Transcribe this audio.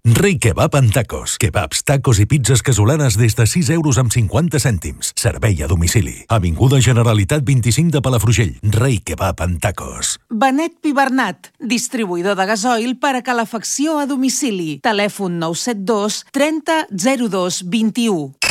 Rei Kebab en tacos. Kebabs, tacos i pizzas casolanes des de 6 euros amb 50 cèntims. Servei a domicili. Avinguda Generalitat 25 de Palafrugell. Rei Kebab en tacos. Benet Pi Bernat, distribuïdor de gasoil per a calefacció a domicili. Telèfon 972 30 02 21.